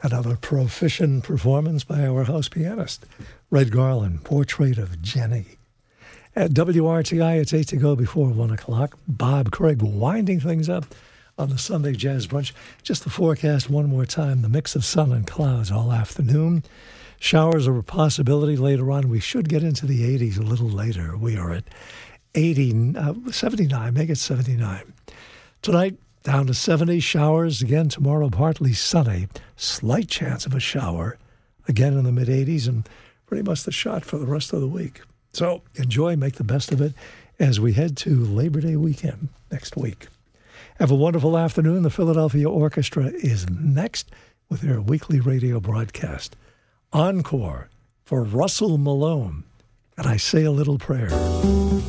Another proficient performance by our house pianist, Red Garland, Portrait of Jenny. At WRTI, it's 8 to go before 1 o'clock. Bob Craig winding things up on the Sunday Jazz Brunch. Just the forecast one more time. The mix of sun and clouds all afternoon. Showers are a possibility later on. We should get into the 80s a little later. We are at 79, make it 79. Tonight, down to 70, showers. Again, tomorrow, partly sunny. Slight chance of a shower. Again in the mid-80s, and pretty much the shot for the rest of the week. So enjoy, make the best of it as we head to Labor Day weekend next week. Have a wonderful afternoon. The Philadelphia Orchestra is next with their weekly radio broadcast. Encore for Russell Malone. And I say a little prayer.